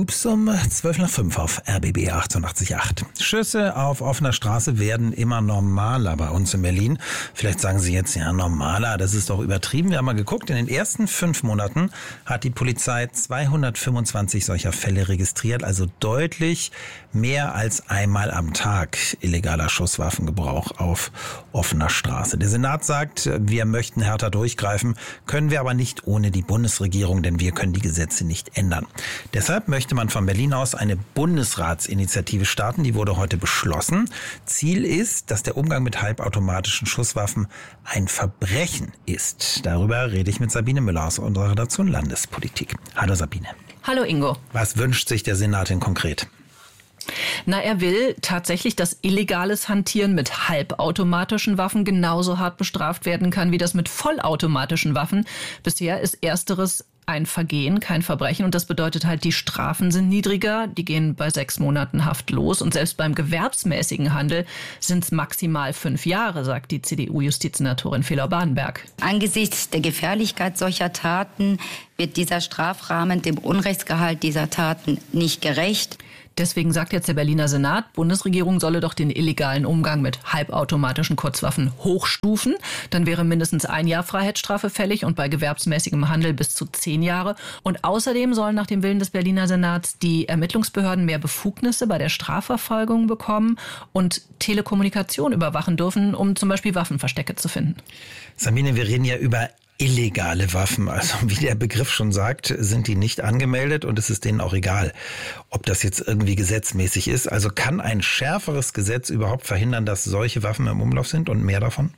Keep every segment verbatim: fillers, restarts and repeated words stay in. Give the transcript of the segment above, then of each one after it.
Pups um zwölf nach fünf auf R B B achtundachtzig Komma acht. Schüsse auf offener Straße werden immer normaler bei uns in Berlin. Vielleicht sagen Sie jetzt, ja, normaler, das ist doch übertrieben. Wir haben mal geguckt, in den ersten fünf Monaten hat die Polizei zweihundertfünfundzwanzig solcher Fälle registriert, also deutlich mehr als einmal am Tag illegaler Schusswaffengebrauch auf offener Straße. Der Senat sagt, wir möchten härter durchgreifen, können wir aber nicht ohne die Bundesregierung, denn wir können die Gesetze nicht ändern. Deshalb möchte man von Berlin aus eine Bundesratsinitiative starten, die wurde heute beschlossen. Ziel ist, dass der Umgang mit halbautomatischen Schusswaffen ein Verbrechen ist. Darüber rede ich mit Sabine Müller aus unserer Redaktion Landespolitik. Hallo Sabine. Hallo Ingo. Was wünscht sich der Senat denn konkret? Na, er will tatsächlich, dass illegales Hantieren mit halbautomatischen Waffen genauso hart bestraft werden kann wie das mit vollautomatischen Waffen. Bisher ist ersteres ein Vergehen, kein Verbrechen. Und das bedeutet halt, die Strafen sind niedriger. Die gehen bei sechs Monaten Haft los. Und selbst beim gewerbsmäßigen Handel sind es maximal fünf Jahre, sagt die C D U-Justizsenatorin Feller-Bardenberg. Angesichts der Gefährlichkeit solcher Taten wird dieser Strafrahmen dem Unrechtsgehalt dieser Taten nicht gerecht. Deswegen sagt jetzt der Berliner Senat, Bundesregierung solle doch den illegalen Umgang mit halbautomatischen Kurzwaffen hochstufen. Dann wäre mindestens ein Jahr Freiheitsstrafe fällig und bei gewerbsmäßigem Handel bis zu zehn Jahre. Und außerdem sollen nach dem Willen des Berliner Senats die Ermittlungsbehörden mehr Befugnisse bei der Strafverfolgung bekommen und Telekommunikation überwachen dürfen, um zum Beispiel Waffenverstecke zu finden. Sabine, wir reden ja über illegale Waffen, also wie der Begriff schon sagt, sind die nicht angemeldet und es ist denen auch egal, ob das jetzt irgendwie gesetzmäßig ist. Also kann ein schärferes Gesetz überhaupt verhindern, dass solche Waffen im Umlauf sind und mehr davon?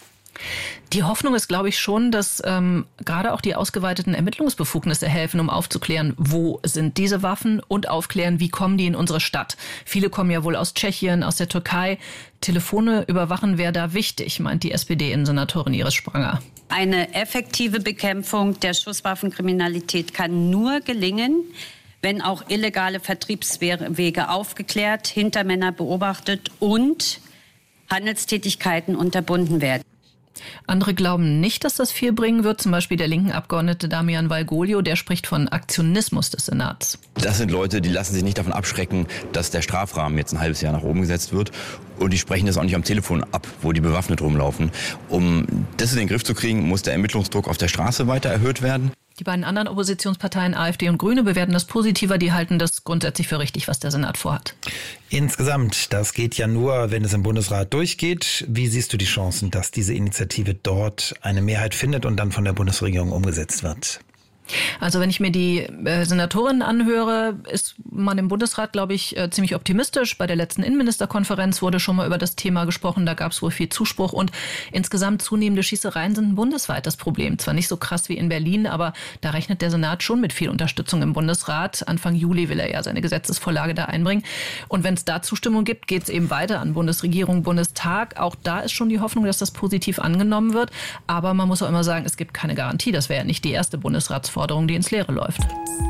Die Hoffnung ist, glaube ich, schon, dass ähm, gerade auch die ausgeweiteten Ermittlungsbefugnisse helfen, um aufzuklären, wo sind diese Waffen und aufklären, wie kommen die in unsere Stadt. Viele kommen ja wohl aus Tschechien, aus der Türkei. Telefone überwachen wäre da wichtig, meint die S P D-Innensenatorin Iris Spranger. Eine effektive Bekämpfung der Schusswaffenkriminalität kann nur gelingen, wenn auch illegale Vertriebswege aufgeklärt, Hintermänner beobachtet und Handelstätigkeiten unterbunden werden. Andere glauben nicht, dass das viel bringen wird. Zum Beispiel der linken Abgeordnete Damian Valgoglio, der spricht von Aktionismus des Senats. Das sind Leute, die lassen sich nicht davon abschrecken, dass der Strafrahmen jetzt ein halbes Jahr nach oben gesetzt wird. Und die sprechen das auch nicht am Telefon ab, wo die bewaffnet rumlaufen. Um das in den Griff zu kriegen, muss der Ermittlungsdruck auf der Straße weiter erhöht werden. Die beiden anderen Oppositionsparteien AfD und Grüne bewerten das positiver. Die halten das grundsätzlich für richtig, was der Senat vorhat. Insgesamt, das geht ja nur, wenn es im Bundesrat durchgeht. Wie siehst du die Chancen, dass diese Initiative dort eine Mehrheit findet und dann von der Bundesregierung umgesetzt wird? Also wenn ich mir die äh, Senatorin anhöre, ist man im Bundesrat, glaube ich, äh, ziemlich optimistisch. Bei der letzten Innenministerkonferenz wurde schon mal über das Thema gesprochen. Da gab es wohl viel Zuspruch. Und insgesamt zunehmende Schießereien sind ein bundesweites Problem. Zwar nicht so krass wie in Berlin, aber da rechnet der Senat schon mit viel Unterstützung im Bundesrat. Anfang Juli will er ja seine Gesetzesvorlage da einbringen. Und wenn es da Zustimmung gibt, geht es eben weiter an Bundesregierung, Bundestag. Auch da ist schon die Hoffnung, dass das positiv angenommen wird. Aber man muss auch immer sagen, es gibt keine Garantie. Das wäre ja nicht die erste Bundesratsvorlage, die ins Leere läuft.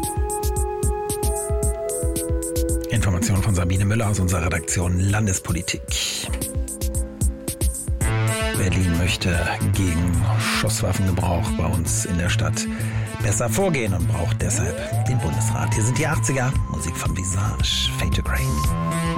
Information von Sabine Müller aus unserer Redaktion Landespolitik. Berlin möchte gegen Schusswaffengebrauch bei uns in der Stadt besser vorgehen und braucht deshalb den Bundesrat. Hier sind die achtziger, Musik von Visage, Fade to Grey.